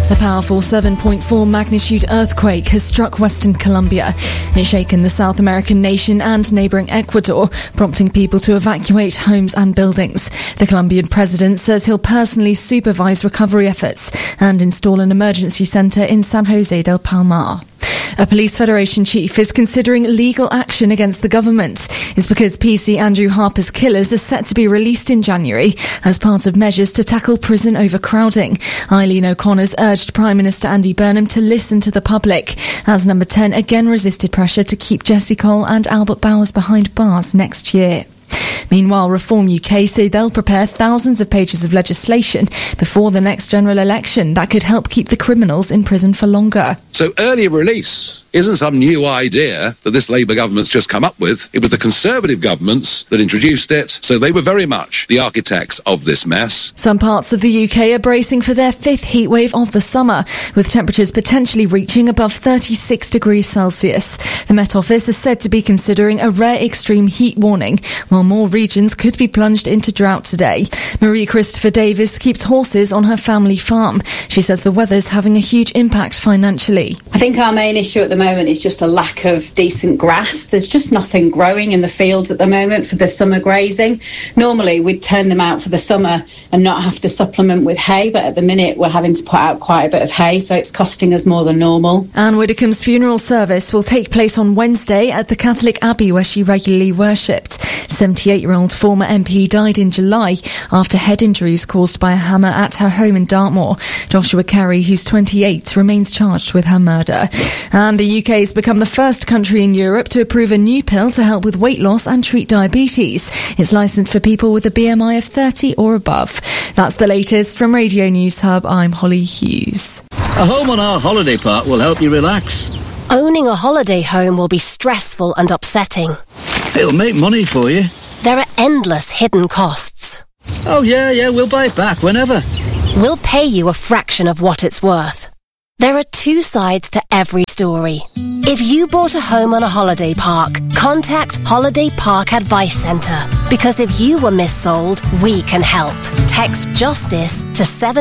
A powerful 7.4 magnitude earthquake has struck Western Colombia. It's shaken the South American nation and neighbouring Ecuador, prompting people to evacuate homes and buildings. The Colombian president says he'll personally supervise recovery efforts and install an emergency centre in San Jose del Palmar. A police federation chief is considering legal action against the government. It's because PC Andrew Harper's killers are set to be released in January as part of measures to tackle prison overcrowding. Eileen O'Connor's urged Prime Minister Andy Burnham to listen to the public, as Number 10 again resisted pressure to keep Jesse Cole and Albert Bowers behind bars next year. Meanwhile, Reform UK say they'll prepare thousands of pages of legislation before the next general election that could help keep the criminals in prison for longer. So early release isn't some new idea that this Labour government's just come up with. It was the Conservative governments that introduced it, so they were very much the architects of this mess. Some parts of the UK are bracing for their fifth heatwave of the summer, with temperatures potentially reaching above 36 degrees Celsius. The Met Office is said to be considering a rare extreme heat warning, while more regions could be plunged into drought today. Marie Christopher Davis keeps horses on her family farm. She says the weather's having a huge impact financially. I think our main issue at the moment is just a lack of decent grass. There's just nothing growing in the fields at the moment for the summer grazing. Normally we'd turn them out for the summer and not have to supplement with hay, but at the minute we're having to put out quite a bit of hay, so it's costing us more than normal. Anne Widdecombe's funeral service will take place on Wednesday at the Catholic Abbey where she regularly worshipped. 78-year-old former MP died in July after head injuries caused by a hammer at her home in Dartmoor. Joshua Carey, who's 28, remains charged with her murder. And the UK has become the first country in Europe to approve a new pill to help with weight loss and treat diabetes. It's licensed for people with a BMI of 30 or above. That's the latest from Radio News Hub. I'm Holly Hughes. A home on our holiday park will help you relax. Owning a holiday home will be stressful and upsetting. It'll make money for you. There are endless hidden costs. Oh, yeah, we'll buy it back whenever. We'll pay you a fraction of what it's worth. There are two sides to every story. If you bought a home on a holiday park, contact Holiday Park Advice Centre. Because if you were missold, we can help. Text JUSTICE to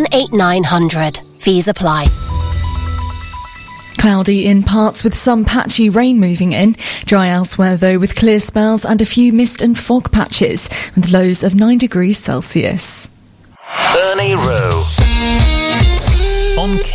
78900. Fees apply. Cloudy in parts with some patchy rain moving in. Dry elsewhere though, with clear spells and a few mist and fog patches, with lows of 9 degrees Celsius. Ernie Rowe on